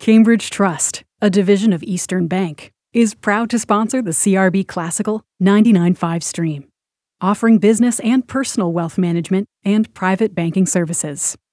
Cambridge Trust, a division of Eastern Bank, is proud to sponsor the CRB Classical 99.5 stream, offering business and personal wealth management and private banking services.